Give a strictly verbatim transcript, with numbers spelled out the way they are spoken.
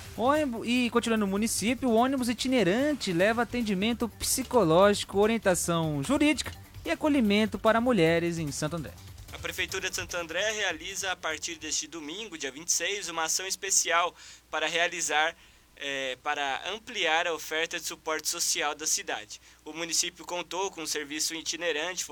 Ônibus, e continuando no município, o ônibus itinerante leva atendimento psicológico, orientação jurídica e acolhimento para mulheres em Santo André. A Prefeitura de Santo André realiza, a partir deste domingo, dia vinte e seis, uma ação especial para realizar, é, para ampliar a oferta de suporte social da cidade. O município contou com um serviço itinerante